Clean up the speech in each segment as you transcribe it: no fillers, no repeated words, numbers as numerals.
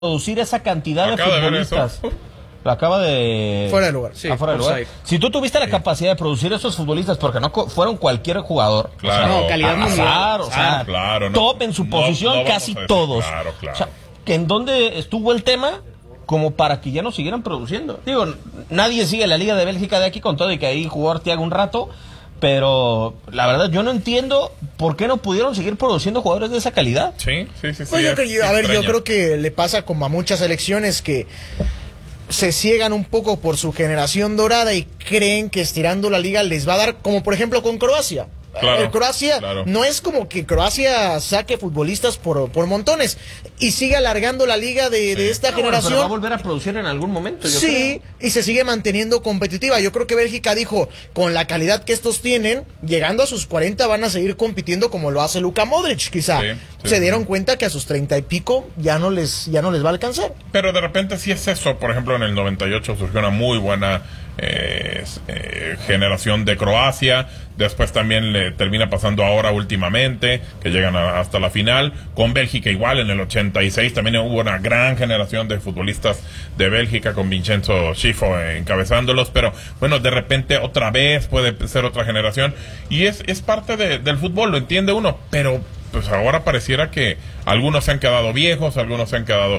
producir esa cantidad de Acaba de ver futbolistas. eso. Lo acaba de... Fuera de lugar. Sí, fuera de lugar. Si tú tuviste la capacidad de producir esos futbolistas, porque no fueron cualquier jugador. Claro. O sea, No, calidad mundial. o sea, claro, no. top en su posición, No vamos casi a decir, todos. claro. O sea, que en dónde estuvo el tema como para que ya no siguieran produciendo. Digo, nadie sigue la Liga de Bélgica de aquí con todo y que ahí jugó Arteaga un rato, pero la verdad yo no entiendo por qué no pudieron seguir produciendo jugadores de esa calidad. Sí. Pues yo creo que le pasa como a muchas selecciones que se ciegan un poco por su generación dorada y creen que estirando la liga les va a dar, como por ejemplo con Croacia. Claro, Croacia claro. no es como que Croacia saque futbolistas por montones y sigue alargando la liga de esta generación. Pero va a volver a producir en algún momento, yo Sí, creo. y se sigue manteniendo competitiva. Yo creo que Bélgica dijo, con la calidad que estos tienen, llegando a sus 40 van a seguir compitiendo como lo hace Luka Modric, quizá. Se dieron cuenta que a sus 30 y pico ya no les va a alcanzar. Pero de repente sí es eso. Por ejemplo, en el 98 surgió una muy buena generación de Croacia. Después también le termina pasando ahora últimamente, que llegan hasta la final. Con Bélgica igual, en el 86 también hubo una gran generación de futbolistas de Bélgica con Vincenzo Schifo encabezándolos. Pero bueno, de repente otra vez puede ser otra generación. Y es parte del fútbol, lo entiende uno. Pero pues ahora pareciera que algunos se han quedado viejos, algunos se han quedado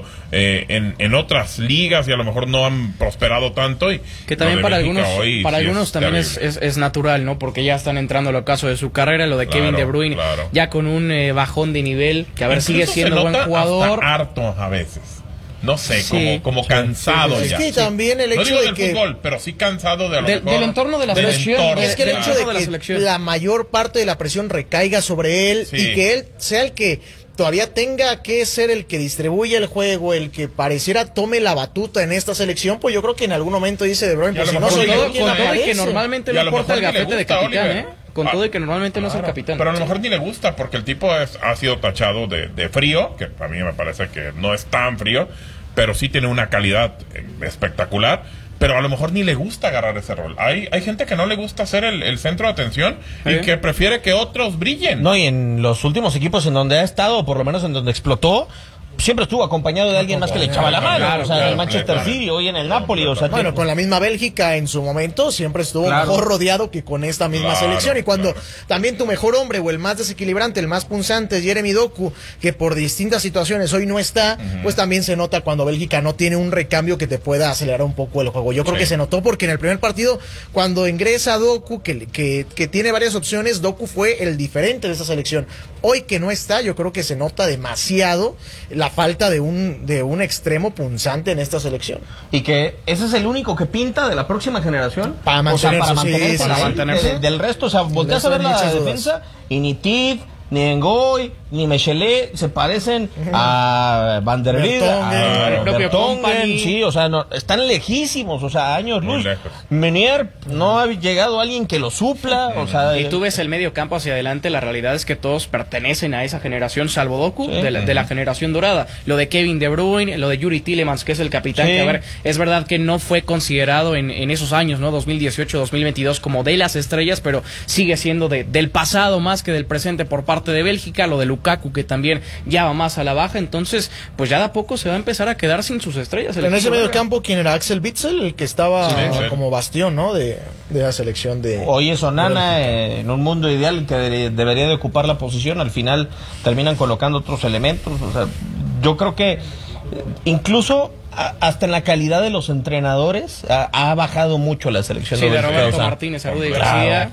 en otras ligas y a lo mejor no han prosperado tanto. Y que también para algunos también es natural, ¿no? Porque ya están entrando al ocaso de su carrera, lo de Kevin De Bruyne, ya con un bajón de nivel, que a ver, sigue siendo buen jugador. Hasta harto a veces. No sé, como cansado ya. Es que también el hecho no de del que fútbol, pero sí cansado de del entorno de la selección. Es que el hecho de que la mayor parte de la presión recaiga sobre él y que él sea el que todavía tenga que ser el que distribuye el juego, el que pareciera tome la batuta en esta selección, pues yo creo que en algún momento dice De Bruyne, pues si no soy yo quien aparece. Con todo y que normalmente no porta el gafete de capitán, Con todo y que normalmente no es el capitán. Pero a lo mejor ni le gusta, porque el tipo ha sido tachado de frío, que a mí me parece que no es tan frío, pero sí tiene una calidad espectacular. Pero a lo mejor ni le gusta agarrar ese rol. Hay gente que no le gusta ser el centro de atención y que prefiere que otros brillen. No, y en los últimos equipos en donde ha estado, o por lo menos en donde explotó, siempre estuvo acompañado de alguien más que le echaba la mano, en el Manchester City, hoy en el Napoli, o sea, bueno, con la misma Bélgica en su momento siempre estuvo mejor rodeado que con esta misma selección, y cuando también tu mejor hombre o el más desequilibrante, el más punzante, Jeremy Doku, que por distintas situaciones hoy no está, pues también se nota cuando Bélgica no tiene un recambio que te pueda acelerar un poco el juego. Yo creo que se notó porque en el primer partido, cuando ingresa Doku, que tiene varias opciones, Doku fue el diferente de esa selección. Hoy que no está, yo creo que se nota demasiado la falta de un extremo punzante en esta selección. Y que ese es el único que pinta de la próxima generación. Para mantenerse. Del resto, o sea, volteas a ver la defensa y ni Tiv, ni Ngoy, ni Mechelet se parecen a Van der Ligt, a Vertonghen, sí, o sea, no, están lejísimos, o sea, años luz. Menier no ha llegado alguien que lo supla, o sea, y tú ves el medio campo hacia adelante, la realidad es que todos pertenecen a esa generación, salvo Doku, de la generación dorada. Lo de Kevin De Bruyne, lo de Yuri Tielemans, que es el capitán, que a ver, es verdad que no fue considerado en esos años, ¿no? 2018, 2022 como de las estrellas, pero sigue siendo del pasado más que del presente por parte de Bélgica. Lo de Lukaku, que también ya va más a la baja, entonces pues ya de a poco se va a empezar a quedar sin sus estrellas. En ese medio campo, ¿quién era? Axel Witsel, el que estaba como bastión, ¿no? De la selección de... Oye, Onana, en un mundo ideal que debería de ocupar la posición, al final terminan colocando otros elementos, o sea, yo creo que incluso hasta en la calidad de los entrenadores ha bajado mucho la selección. Sí, de Roberto Martínez a Rudy García.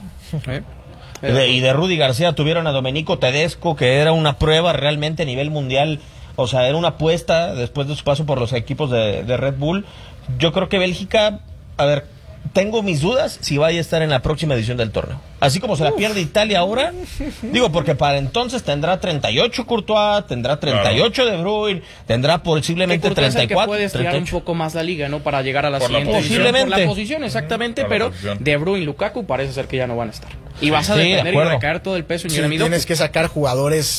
Y de Rudy García tuvieron a Domenico Tedesco, que era una prueba realmente a nivel mundial, o sea, era una apuesta después de su paso por los equipos de Red Bull. Yo creo que Bélgica, a ver, tengo mis dudas si vaya a estar en la próxima edición del torneo. Así como se la pierde Italia ahora, digo, porque para entonces tendrá 38 Courtois, tendrá 38 De Bruyne, tendrá posiblemente 34. Que puede estirar un poco más la liga, ¿no? Para llegar a la siguiente edición. Por la posición, exactamente, pero De Bruyne y Lukaku parece ser que ya no van a estar. Y vas a depender y recaer todo el peso en Jeremy Doku. Tienes que sacar jugadores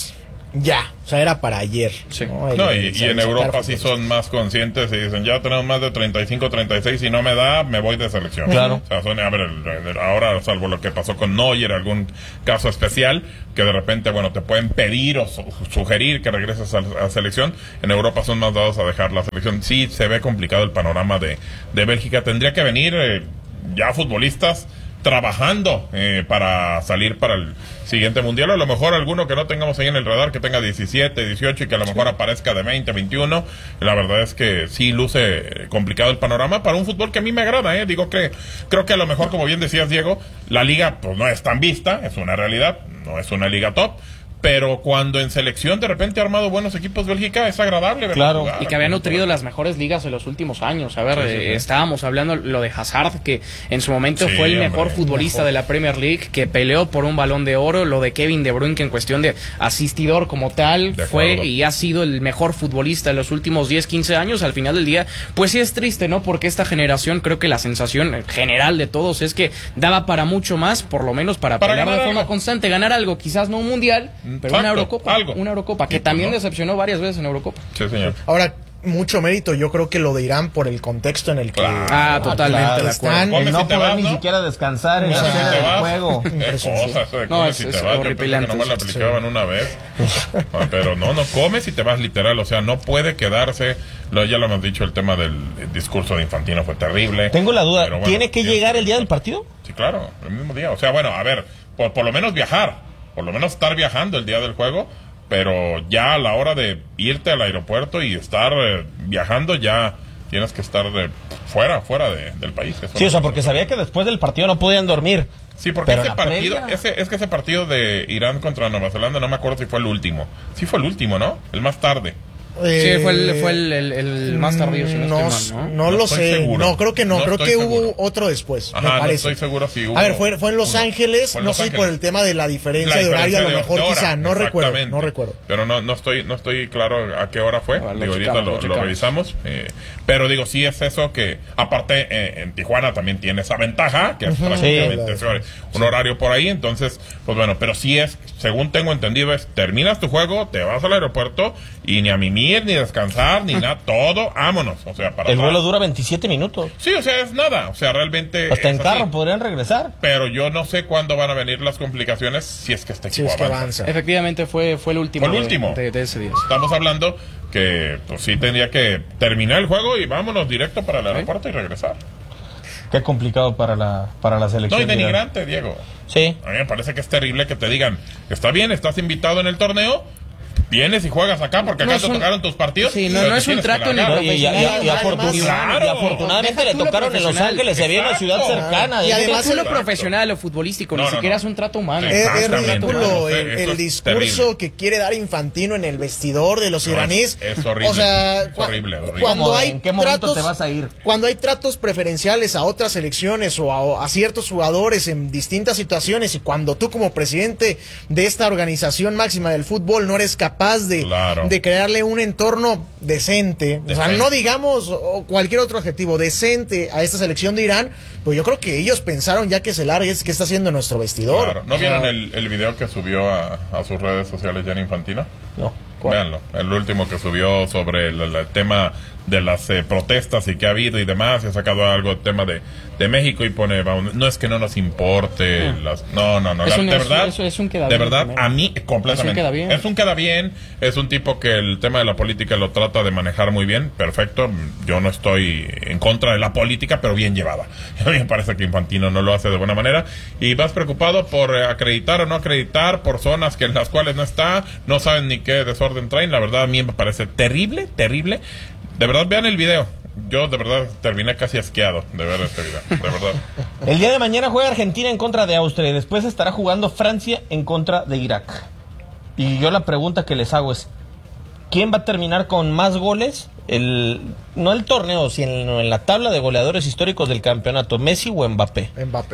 ya, o sea, era para ayer. Sí. No, y en Europa sí son más conscientes y dicen, ya tenemos más de 35, 36, si no me da, me voy de selección. Claro. O sea, a ver, ahora, salvo lo que pasó con Neuer, algún caso especial, que de repente, bueno, te pueden pedir o sugerir que regreses a selección, en Europa son más dados a dejar la selección. Sí, se ve complicado el panorama de Bélgica. Tendría que venir ya futbolistas trabajando para salir para el siguiente mundial, a lo mejor alguno que no tengamos ahí en el radar, que tenga 17, 18 y que a lo mejor aparezca de 20, 21. La verdad es que sí luce complicado el panorama para un fútbol que a mí me agrada, digo que creo que a lo mejor, como bien decías, Diego, la liga pues no es tan vista, es una realidad, no es una liga top, pero cuando en selección de repente ha armado buenos equipos Bélgica, es agradable verlo claro jugar, y que había nutrido las mejores ligas en los últimos años. A ver, sí. Estábamos hablando lo de Hazard, que en su momento fue el mejor futbolista de la Premier League, que peleó por un Balón de Oro, lo de Kevin De Bruyne, que en cuestión de asistidor como tal fue y ha sido el mejor futbolista en los últimos 10, 15 años. Al final del día, pues sí es triste, ¿no? Porque esta generación, creo que la sensación general de todos es que daba para mucho más, por lo menos para pelear de forma constante, ganar algo, quizás no un mundial, pero una Eurocopa, que también decepcionó varias veces en Eurocopa. Sí, señor. Ahora, mucho mérito, yo creo que lo de Irán por el contexto en el que totalmente están. El no poder ni siquiera descansar en el juego. Comes y te vas. Yo pensé que nomás la aplicaban una vez. Pero no comes y te vas literal. O sea, no puede quedarse. Ya lo hemos dicho, el tema del discurso de Infantino fue terrible. Tengo la duda, bueno, ¿tiene que llegar el día del partido? Sí, claro, el mismo día. O sea, bueno, a ver, por lo menos viajar. Por lo menos estar viajando el día del juego, pero ya a la hora de irte al aeropuerto y estar viajando, ya tienes que estar fuera del país. Eso sí, o sea, porque sabía que después del partido no podían dormir. Sí, porque ese partido de Irán contra Nueva Zelanda, no me acuerdo si fue el último. Sí fue el último, ¿no? El más tarde. Sí, fue el más tardío, si no estoy mal, ¿no? Lo sé, seguro. No, creo que no, creo que hubo otro después, me parece. No estoy seguro si hubo. A ver, fue en Los Ángeles, no sé si por el tema de la diferencia de horario, a lo mejor quizá, no recuerdo. Pero no estoy claro a qué hora fue, ahorita lo revisamos, pero digo, sí es eso que, aparte en Tijuana también tiene esa ventaja, que es prácticamente un horario por ahí, entonces, pues bueno, pero sí es, según tengo entendido, terminas tu juego, te vas al aeropuerto y ni a mimir, ni descansar, ni nada, todo, vámonos. O sea, el vuelo dura 27 minutos. Sí, o sea, es nada. O sea, realmente. Hasta en carro podrían regresar. Pero yo no sé cuándo van a venir las complicaciones si es que este equipo avanza. Efectivamente, fue el último. Fue el último. De ese día. Estamos hablando que pues, sí tendría que terminar el juego y vámonos directo para el aeropuerto y regresar. Qué complicado para la selección. No, y denigrante, Diego. Sí. A mí me parece que es terrible que te digan, está bien, estás invitado en el torneo, vienes y juegas acá porque acá te tocaron tus partidos. Sí, no es un trato ni profesional. Y afortunadamente le tocaron en Los Ángeles, se había una ciudad cercana. Y además es lo profesional, lo futbolístico, ni siquiera es un trato humano. Es ridículo el discurso que quiere dar Infantino en el vestidor de los iraníes. Es horrible. O sea, es horrible. ¿En qué momento te vas a ir? Cuando hay tratos preferenciales a otras selecciones o a ciertos jugadores en distintas situaciones, y cuando tú como presidente de esta organización máxima del fútbol no eres capaz de crearle un entorno decente, o sea, no digamos cualquier otro adjetivo, decente a esta selección de Irán, pues yo creo que ellos pensaron ya que se largue, ¿qué está haciendo nuestro vestidor? Claro. ¿No vieron el video que subió a sus redes sociales Gianni Infantino? No. Véanlo, el último que subió sobre el tema de las protestas y que ha habido y demás, y ha sacado algo tema de México y pone, no es que no nos importe, no, de verdad, a mí completamente, es un queda bien, es un tipo que el tema de la política lo trata de manejar muy bien, perfecto, yo no estoy en contra de la política, pero bien llevada. A mí me parece que Infantino no lo hace de buena manera, y vas preocupado por acreditar o no acreditar por zonas en las cuales no está, no saben ni qué desorden traen. La verdad a mí me parece terrible. De verdad, vean el video. Yo de verdad terminé casi asqueado de ver este video, de verdad. El día de mañana juega Argentina en contra de Austria y después estará jugando Francia en contra de Irak. Y yo la pregunta que les hago es, ¿quién va a terminar con más goles? No el torneo, sino en la tabla de goleadores históricos del campeonato, ¿Messi o Mbappé?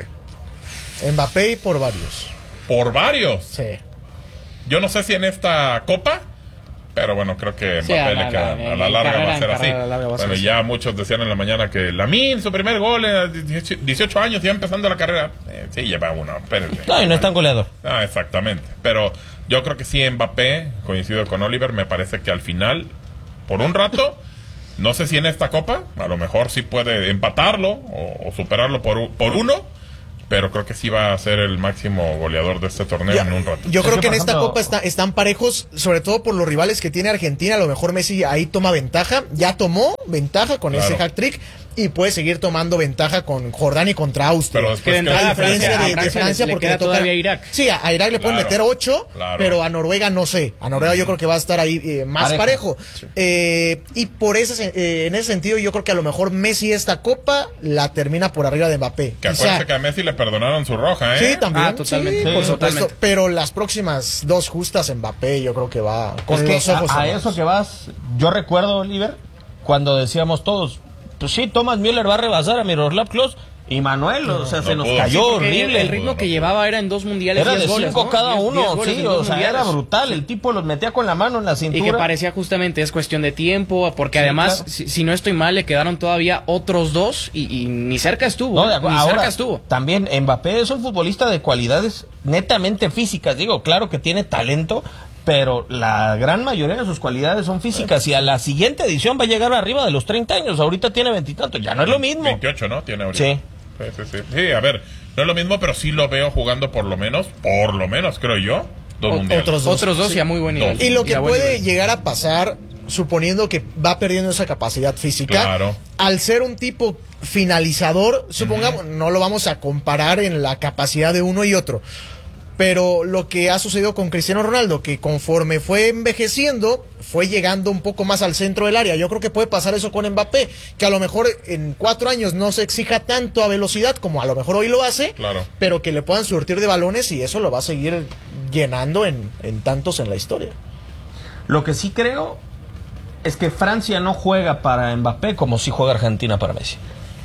Mbappé y por varios. ¿Por varios? Sí. Yo no sé si en esta copa, Pero bueno, creo que Mbappé le queda a la larga va a ser así. Bueno, ya muchos decían en la mañana que Lamine, su primer gol a 18 años, ya empezando la carrera. Sí, lleva uno, espérense. No, y no es tan goleador. Exactamente. Pero yo creo que sí, Mbappé, coincido con Oliver, me parece que al final, por un rato, no sé si en esta Copa, a lo mejor sí puede empatarlo o superarlo por uno. Pero creo que sí va a ser el máximo goleador de este torneo en un rato. Yo creo que en esta Copa están parejos, sobre todo por los rivales que tiene Argentina. A lo mejor Messi ahí toma ventaja. Ya tomó ventaja con ese hat-trick y puede seguir tomando ventaja con Jordania y contra Austria. Pero después a diferencia de Francia, porque le toca todavía a Irak. Sí, a Irak le pueden meter 8, pero a Noruega no sé. A Noruega yo creo que va a estar ahí más parejo. Sí. Y por en ese sentido yo creo que a lo mejor Messi esta Copa la termina por arriba de Mbappé. Que acuérdense que a Messi le perdonaron su roja, ¿eh? Sí, también. Totalmente. Sí, por supuesto. Pero las próximas 2 justas Mbappé yo creo que va con los ojos a eso que vas, yo recuerdo, Oliver, cuando decíamos todos, pues sí, Thomas Müller va a rebasar a Miroslav Klose y Manuel, o sea, se nos cayó horrible. El ritmo que llevaba era en 2 mundiales. Era de 5 ¿no? cada 10 uno, goles, sí, o sea, era brutal. El tipo los metía con la mano en la cintura. Y que parecía justamente es cuestión de tiempo, porque además, claro, si no estoy mal, le quedaron todavía otros 2 y ni cerca estuvo. No, ahora, también Mbappé es un futbolista de cualidades netamente físicas. Digo, claro que tiene talento, pero la gran mayoría de sus cualidades son físicas y a la siguiente edición va a llegar arriba de los 30 años. Ahorita tiene 20 y tantos, ya no es lo mismo. 28, ¿no? Tiene ahorita. Sí. Sí, a ver, no es lo mismo, pero sí lo veo jugando por lo menos, creo yo, 2 mundiales. Otros dos sí, a muy buen nivel. Y lo que puede llegar a pasar, suponiendo que va perdiendo esa capacidad física, al ser un tipo finalizador, supongamos, no lo vamos a comparar en la capacidad de uno y otro, pero lo que ha sucedido con Cristiano Ronaldo, que conforme fue envejeciendo, fue llegando un poco más al centro del área. Yo creo que puede pasar eso con Mbappé, que a lo mejor en 4 años no se exija tanto a velocidad como a lo mejor hoy lo hace, pero que le puedan surtir de balones y eso lo va a seguir llenando en tantos en la historia. Lo que sí creo es que Francia no juega para Mbappé como si juega Argentina para Messi.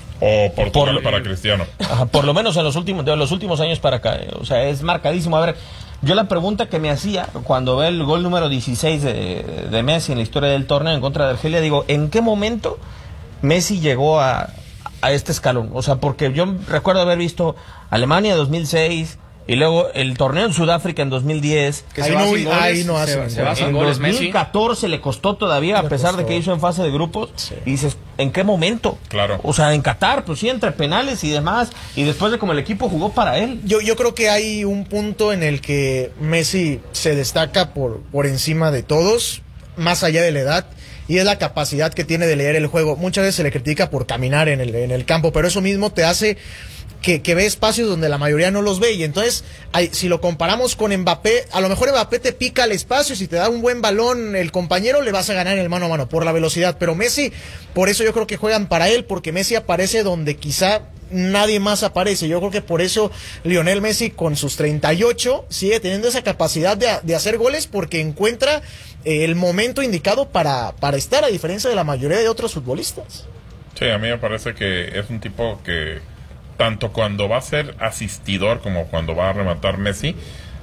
O Portugal para Cristiano. Ajá, por lo menos en los últimos años para acá. O sea, es marcadísimo. A ver, yo la pregunta que me hacía cuando ve el gol número 16 de Messi en la historia del torneo en contra de Argelia, digo, ¿en qué momento Messi llegó a este escalón? O sea, porque yo recuerdo haber visto Alemania 2006... Y luego el torneo en Sudáfrica en 2010. Que ahí no hace. En 2014 le costó todavía, a pesar de que hizo en fase de grupos. Sí. Y dices, ¿en qué momento? Claro. O sea, en Qatar, pues sí, entre penales y demás. Y después de como el equipo jugó para él. Yo creo que hay un punto en el que Messi se destaca por encima de todos, más allá de la edad. Y es la capacidad que tiene de leer el juego. Muchas veces se le critica por caminar en el campo, pero eso mismo te hace que ve espacios donde la mayoría no los ve. Y entonces, si lo comparamos con Mbappé, a lo mejor Mbappé te pica el espacio y si te da un buen balón el compañero, le vas a ganar en el mano a mano por la velocidad. Pero Messi, por eso yo creo que juegan para él, porque Messi aparece donde quizá nadie más aparece. Yo creo que por eso Lionel Messi con sus 38 sigue teniendo esa capacidad de hacer goles, porque encuentra el momento indicado para estar, a diferencia de la mayoría de otros futbolistas. Sí, a mí me parece que es un tipo que tanto cuando va a ser asistidor como cuando va a rematar Messi,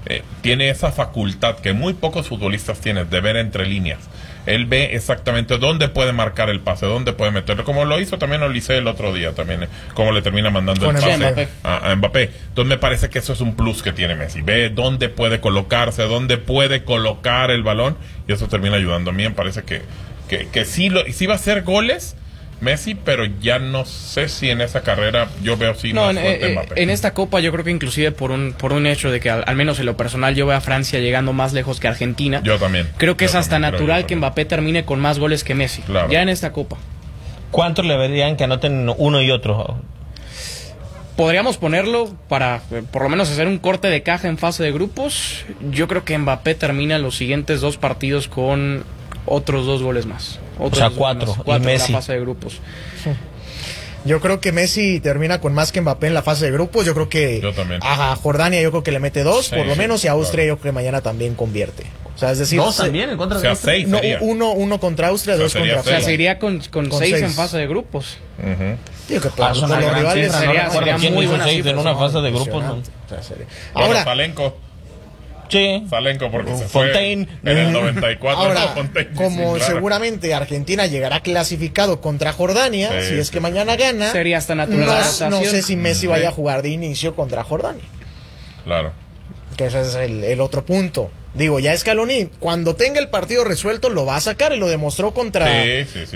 tiene esa facultad que muy pocos futbolistas tienen de ver entre líneas. Él ve exactamente dónde puede marcar el pase, dónde puede meterlo, como lo hizo también Olise el otro día, también cómo le termina mandando el pase a Mbappé. Entonces me parece que eso es un plus que tiene Messi. Ve dónde puede colocarse, dónde puede colocar el balón, y eso termina ayudando. A mí me parece que sí va a hacer goles Messi, pero ya no sé si en esa carrera yo veo más Mbappé. En esta Copa yo creo que inclusive por un hecho de que al menos en lo personal yo veo a Francia llegando más lejos que Argentina. Yo también. Creo que es hasta natural que Mbappé termine con más goles que Messi, ya en esta Copa. ¿Cuántos le verían que anoten uno y otro? Podríamos ponerlo para por lo menos hacer un corte de caja en fase de grupos. Yo creo que Mbappé termina los siguientes 2 partidos con otros 2 goles más. O sea, 4 y Messi en la fase de grupos. Yo creo que Messi termina con más que Mbappé en la fase de grupos. Yo creo que a Jordania yo creo que le mete 2 por lo menos, y a Austria yo creo que mañana también convierte. O sea, es decir, 2 también en contra de Austria. 6 sería. Uno contra Austria, 2 contra Austria. O sea, se iría con 6 en fase de grupos. Digo que para los rivales sería muy buena 6 en una fase de grupos. Ahora, Palenco. Sí. Salenko porque se Fontaine. fue en el 94. Ahora, no, Fontaine, como sí, claro. seguramente Argentina llegará clasificado contra Jordania, Sí, si es que mañana gana, sería hasta natural la rotación. no sé si Messi vaya a jugar de inicio contra Jordania. Claro. Que ese es el otro punto. Digo, ya Scaloni, cuando tenga el partido resuelto, lo va a sacar y lo demostró contra en el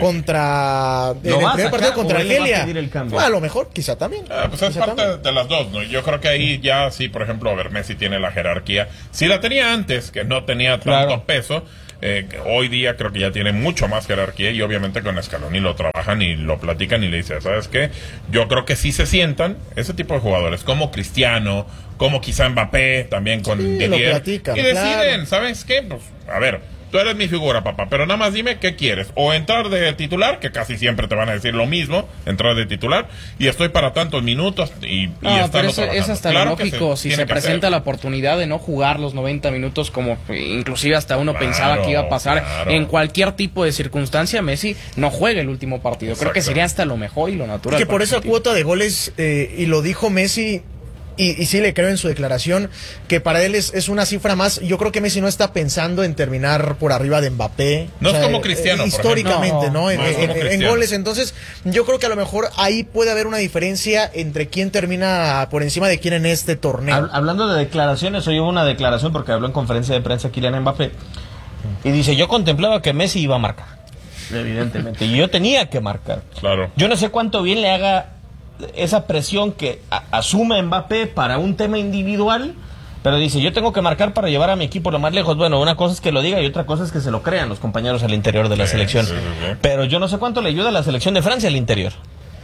primer partido contra Argelia. A lo mejor, quizá también. Pues es parte de las dos, ¿no? Yo creo que ahí ya sí, por ejemplo, a ver, Messi tiene la jerarquía. Si la tenía antes, que no tenía tanto peso, hoy día creo que ya tiene mucho más jerarquía y obviamente con Scaloni lo trabajan y lo platican y le dicen, ¿sabes qué? Yo creo que sí se sientan ese tipo de jugadores, como Cristiano, como quizá Mbappé, también con Didier, y deciden, ¿sabes qué? Pues, a ver, tú eres mi figura, papá, pero nada más dime qué quieres. O entrar de titular, que casi siempre te van a decir lo mismo, entrar de titular, y estoy para tantos minutos y pero es hasta lógico, si se presenta la oportunidad de no jugar los 90 minutos como inclusive hasta uno pensaba que iba a pasar en cualquier tipo de circunstancia, Messi no juega el último partido. Creo que sería hasta lo mejor y lo natural. Que por esa cuota de goles, y lo dijo Messi, y sí le creo en su declaración, que para él es una cifra más. Yo creo que Messi no está pensando en terminar por arriba de Mbappé. No es como Cristiano, históricamente, ¿no? En goles. Entonces, yo creo que a lo mejor ahí puede haber una diferencia entre quién termina por encima de quién en este torneo. Hablando de declaraciones, hoy hubo una declaración porque habló en conferencia de prensa Kylian Mbappé y dice, yo contemplaba que Messi iba a marcar, evidentemente, y yo tenía que marcar. Claro. Yo no sé cuánto bien le haga esa presión que asume Mbappé para un tema individual, pero dice, yo tengo que marcar para llevar a mi equipo lo más lejos. Bueno, una cosa es que lo diga y otra cosa es que se lo crean los compañeros al interior de la selección. Pero yo no sé cuánto le ayuda a la selección de Francia al interior.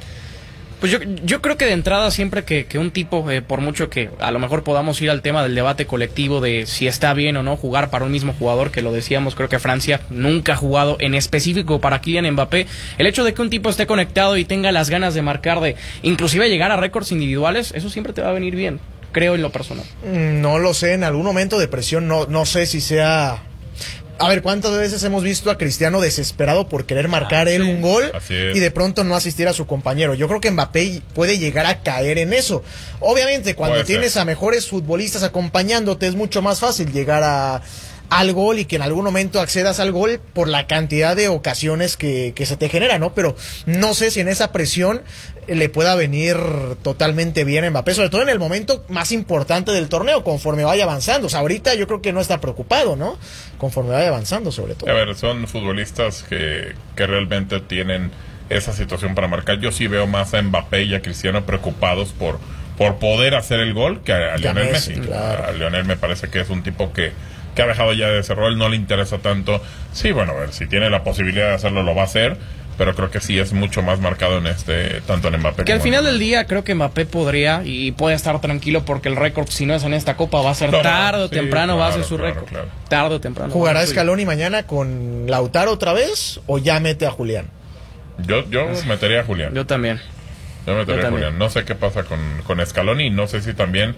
Pues yo creo que de entrada siempre que un tipo, por mucho que a lo mejor podamos ir al tema del debate colectivo de si está bien o no jugar para un mismo jugador, que lo decíamos, creo que Francia nunca ha jugado en específico para Kylian Mbappé. El hecho de que un tipo esté conectado y tenga las ganas de marcar, de inclusive llegar a récords individuales, eso siempre te va a venir bien, creo en lo personal. No lo sé, en algún momento de presión no sé si sea... A ver, ¿cuántas veces hemos visto a Cristiano desesperado por querer marcar él un gol y de pronto no asistir a su compañero? Yo creo que Mbappé puede llegar a caer en eso. Obviamente, cuando tienes a mejores futbolistas acompañándote, es mucho más fácil llegar al gol y que en algún momento accedas al gol por la cantidad de ocasiones que se te genera, ¿no? Pero no sé si en esa presión le pueda venir totalmente bien a Mbappé, sobre todo en el momento más importante del torneo, conforme vaya avanzando. O sea, ahorita yo creo que no está preocupado, ¿no? Conforme vaya avanzando, sobre todo. A ver, son futbolistas que realmente tienen esa situación para marcar. Yo sí veo más a Mbappé y a Cristiano preocupados por poder hacer el gol que a Lionel Messi. Claro. A Lionel me parece que es un tipo que ha dejado ya de ese rol, no le interesa tanto. Sí, bueno, a ver, si tiene la posibilidad de hacerlo, lo va a hacer, pero creo que sí es mucho más marcado en tanto en Mbappé que al final del día creo que Mbappé podría y puede estar tranquilo porque el récord, si no es en esta copa, va a ser tarde o temprano, va a ser su récord. Tarde o temprano. ¿Jugará Scaloni mañana con Lautaro otra vez o ya mete a Julián? Yo metería a Julián. Yo también. Yo metería a Julián. No sé qué pasa con Scaloni, no sé si también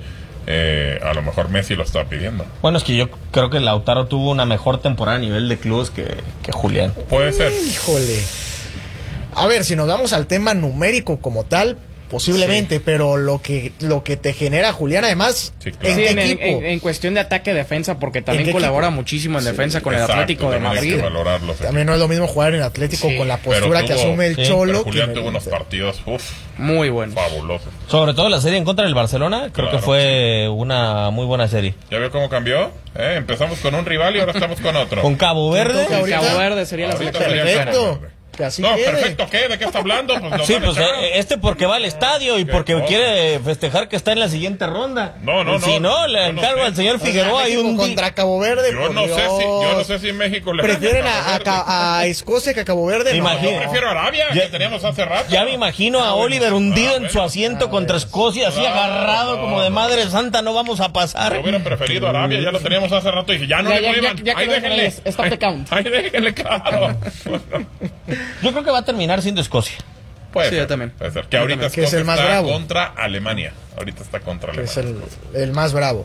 a lo mejor Messi lo está pidiendo. Bueno, es que yo creo que Lautaro tuvo una mejor temporada a nivel de clubes que Julián. Puede ser. Híjole. A ver, si nos vamos al tema numérico como tal, posiblemente, pero lo que te genera Julián, además, claro. ¿en qué equipo? En cuestión de ataque-defensa, porque también colabora muchísimo en defensa con el Atlético de Madrid. También no es lo mismo jugar en Atlético con la postura que asume el Cholo. Julián tuvo unos partidos muy buenos, fabulosos. Sobre todo la serie en contra del Barcelona, creo que fue una muy buena serie. ¿Ya vio cómo cambió? Empezamos con un rival y ahora estamos con otro. Con Cabo Verde. Cabo Verde sería la selección. Perfecto. No, perfecto, ¿qué? ¿De qué está hablando? Pues sí, pues porque va al estadio y porque quiere festejar que está en la siguiente ronda. No. Si no, le encargo al señor Figueroa hay un contra Cabo Verde. Yo no sé si México le prefieren a Escocia que a Cabo Verde. Yo prefiero a Arabia, que teníamos hace rato. Ya me imagino a Oliver hundido en su asiento contra Escocia, así agarrado como de Madre Santa, no vamos a pasar. Yo hubiera preferido a Arabia, ya lo teníamos hace rato y dije, ya no le muevan. Ahí déjenle. Stop the count. Ahí déjenle, claro. Yo creo que va a terminar siendo Escocia. Puede ser, yo también. Puede ser. Que ahorita que es el más bravo. Contra Alemania. Ahorita está contra Alemania. Es el más bravo.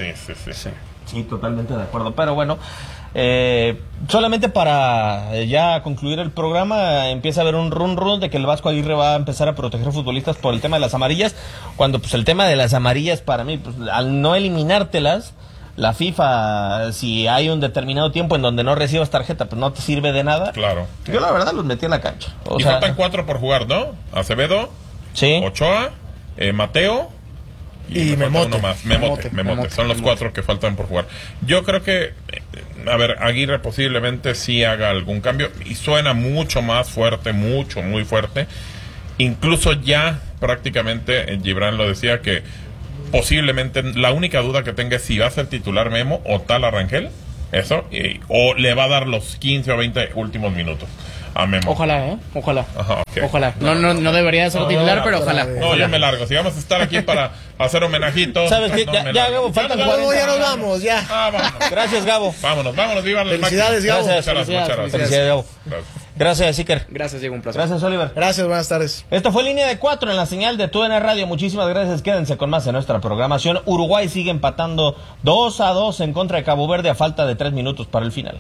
Sí, totalmente de acuerdo. Pero bueno, solamente para ya concluir el programa, empieza a haber un run de que el Vasco Aguirre va a empezar a proteger futbolistas por el tema de las amarillas, cuando pues el tema de las amarillas para mí, pues al no eliminártelas, la FIFA, si hay un determinado tiempo en donde no recibas tarjeta, pues no te sirve de nada. Claro. Yo la verdad los metí en la cancha. Y faltan 4 por jugar, ¿no? Acevedo, sí. Ochoa, Mateo y Memote. Memote. Son los 4 que faltan por jugar. Yo creo que, a ver, Aguirre posiblemente sí haga algún cambio y suena mucho más fuerte, muy fuerte. Incluso ya prácticamente Gibran lo decía que posiblemente la única duda que tenga es si va a ser titular Memo o tal Rangel, eso, o le va a dar los 15 o 20 últimos minutos a Memo. Ojalá, ojalá. Ajá, okay. Ojalá. No debería ser titular, pero ojalá. No, yo me largo. Si vamos a estar aquí para hacer homenajitos. ¿Sabes qué? Ya, Gabo, faltan 40. Ya nos vamos, ya. Vámonos. Gracias, Gabo. Vámonos, viva el Felicidades, Gabo. Muchas gracias. Felicidades, Gabo. Gracias, Iker. Gracias, Diego, un placer. Gracias, Oliver. Gracias, buenas tardes. Esto fue Línea de 4 en la señal de TUDN Radio. Muchísimas gracias. Quédense con más en nuestra programación. Uruguay sigue empatando 2-2 en contra de Cabo Verde a falta de 3 minutos para el final.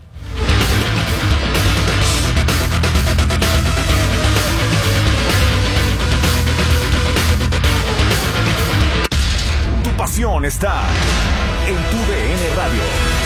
Tu pasión está en TUDN Radio.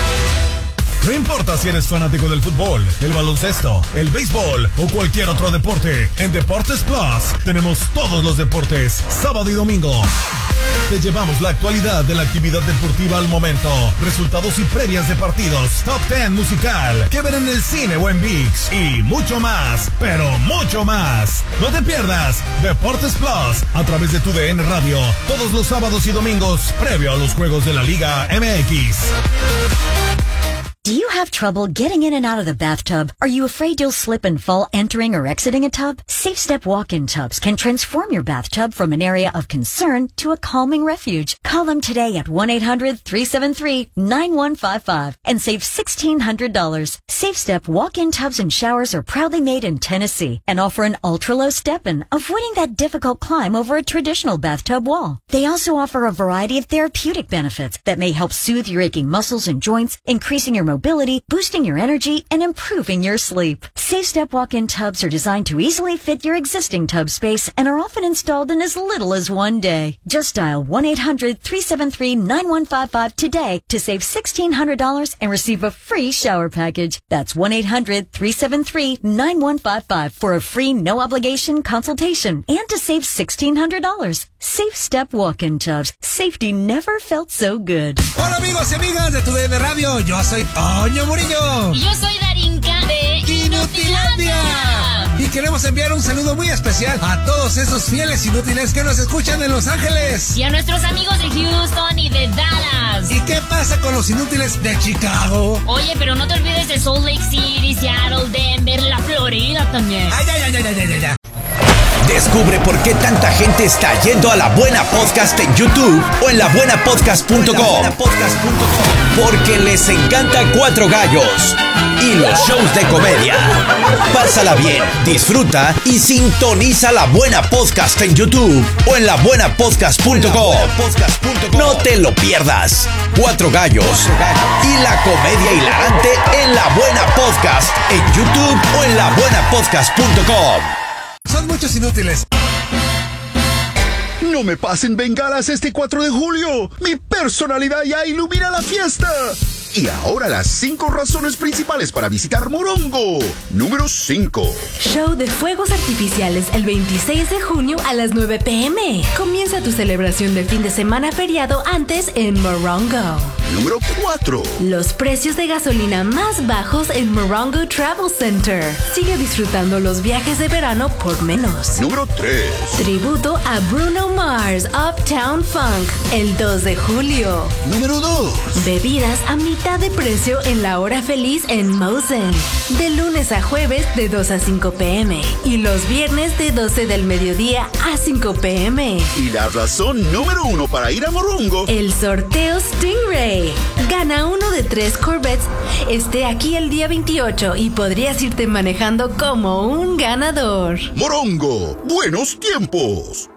No importa si eres fanático del fútbol, el baloncesto, el béisbol o cualquier otro deporte, en Deportes Plus tenemos todos los deportes, sábado y domingo. Te llevamos la actualidad de la actividad deportiva al momento, resultados y previas de partidos, top 10 musical, que ver en el cine o en ViX y mucho más, pero mucho más. No te pierdas Deportes Plus a través de TUDN Radio, todos los sábados y domingos, previo a los juegos de la Liga MX. Do you have trouble getting in and out of the bathtub? Are you afraid you'll slip and fall entering or exiting a tub? Safe Step walk-in tubs can transform your bathtub from an area of concern to a calming refuge. Call them today at 1-800-373-9155 and save $1,600. Safe Step walk-in tubs and showers are proudly made in Tennessee and offer an ultra-low step-in, avoiding that difficult climb over a traditional bathtub wall. They also offer a variety of therapeutic benefits that may help soothe your aching muscles and joints, increasing your mobility, boosting your energy, and improving your sleep. Safe Step walk-in tubs are designed to easily fit your existing tub space and are often installed in as little as one day. Just dial 1-800-373-9155 today to save $1,600 and receive a free shower package. That's 1-800-373-9155 for a free no-obligation consultation and to save $1,600. Safe Step walk-in tubs. Safety never felt so good. Hola amigos y amigas de TUDN Radio, yo soy Toño Murillo. Y yo soy Darinka de Inutilandia. Y queremos enviar un saludo muy especial a todos esos fieles inútiles que nos escuchan en Los Ángeles. Y a nuestros amigos de Houston y de Dallas. ¿Y qué pasa con los inútiles de Chicago? Oye, pero no te olvides de Salt Lake City, Seattle, Denver, la Florida también. Ay. Descubre por qué tanta gente está yendo a La Buena Podcast en YouTube o en labuenapodcast.com. Porque les encanta Cuatro Gallos y los shows de comedia. Pásala bien, disfruta y sintoniza La Buena Podcast en YouTube o en labuenapodcast.com. No te lo pierdas. Cuatro Gallos y la comedia hilarante en La Buena Podcast en YouTube o en labuenapodcast.com. Son muchos inútiles. No me pasen bengalas este 4 de julio. Mi personalidad ya ilumina la fiesta. Y ahora las 5 razones principales para visitar Morongo. Número 5. Show de fuegos artificiales el 26 de junio a las 9 p.m. Comienza tu celebración de fin de semana feriado antes en Morongo. Número 4. Los precios de gasolina más bajos en Morongo Travel Center. Sigue disfrutando los viajes de verano por menos. Número 3. Tributo a Bruno Mars Uptown Funk el 2 de julio. Número 2. Bebidas a mitad de precio en la hora feliz en Mosen. De lunes a jueves de 2 a 5 p.m. Y los viernes de 12 del mediodía a 5 p.m. Y la razón número 1 para ir a Morongo. El sorteo Stingray. Gana uno de 3 Corvettes. Esté aquí el día 28 y podrías irte manejando como un ganador. Morongo, buenos tiempos.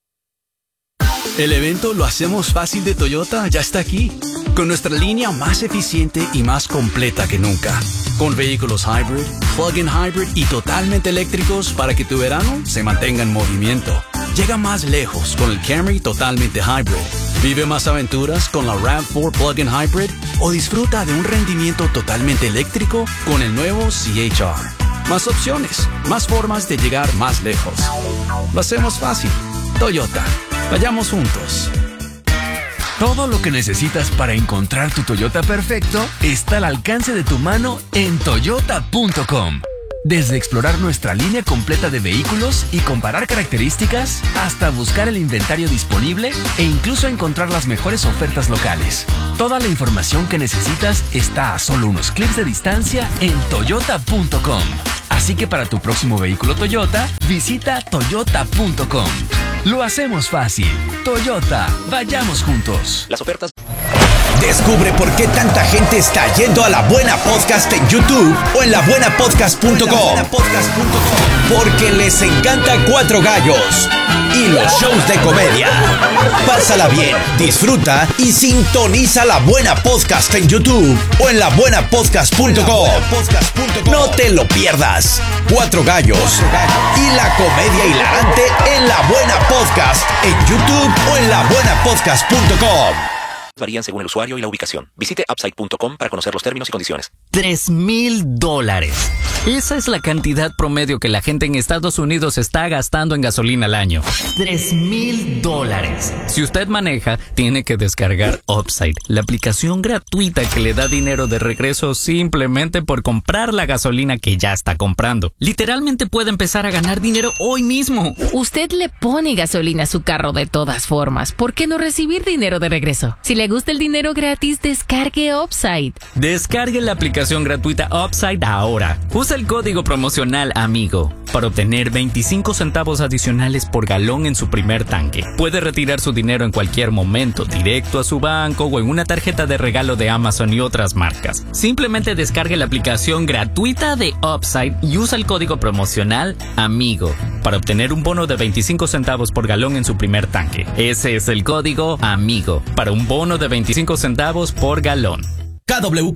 El evento Lo Hacemos Fácil de Toyota ya está aquí, con nuestra línea más eficiente y más completa que nunca, con vehículos hybrid, plug-in hybrid y totalmente eléctricos para que tu verano se mantenga en movimiento. Llega más lejos con el Camry totalmente hybrid, Vive más aventuras con la RAV4 Plug-in Hybrid o disfruta de un rendimiento totalmente eléctrico con el nuevo CHR. Más opciones, más formas de llegar más lejos. Lo hacemos fácil. Toyota. Vayamos juntos. Todo lo que necesitas para encontrar tu Toyota perfecto está al alcance de tu mano en toyota.com. Desde explorar nuestra línea completa de vehículos y comparar características, hasta buscar el inventario disponible e incluso encontrar las mejores ofertas locales. Toda la información que necesitas está a solo unos clics de distancia en toyota.com. Así que para tu próximo vehículo Toyota, visita toyota.com. Lo hacemos fácil. Toyota, vayamos juntos. Las ofertas. Descubre por qué tanta gente está yendo a La Buena Podcast en YouTube o en labuenapodcast.com. Porque les encanta Cuatro Gallos y los shows de comedia. Pásala bien, disfruta y sintoniza La Buena Podcast en YouTube o en labuenapodcast.com. No te lo pierdas. Cuatro Gallos y la comedia hilarante en La Buena Podcast en YouTube o en labuenapodcast.com. Varían según el usuario y la ubicación. Visite upside.com para conocer los términos y condiciones. $3,000. Esa es la cantidad promedio que la gente en Estados Unidos está gastando en gasolina al año. $3,000. Si usted maneja, tiene que descargar Upside, la aplicación gratuita que le da dinero de regreso simplemente por comprar la gasolina que ya está comprando. Literalmente puede empezar a ganar dinero hoy mismo. Usted le pone gasolina a su carro de todas formas. ¿Por qué no recibir dinero de regreso? Si le gusta el dinero gratis, descargue Upside. Descargue la aplicación gratuita Upside ahora. Usa el código promocional AMIGO para obtener 25 centavos adicionales por galón en su primer tanque. Puede retirar su dinero en cualquier momento, directo a su banco o en una tarjeta de regalo de Amazon y otras marcas. Simplemente descargue la aplicación gratuita de Upside y usa el código promocional AMIGO para obtener un bono de 25 centavos por galón en su primer tanque. Ese es el código AMIGO para un bono de 25 centavos por galón. KWK